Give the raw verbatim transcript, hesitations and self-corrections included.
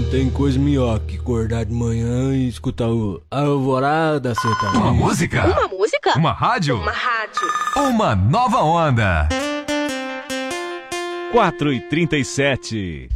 não tem coisa melhor que acordar de manhã e escutar o Alvorada Sertaneja. Uma música? Uma música? Uma rádio? Uma rádio. Uma nova onda. quatro e trinta e sete.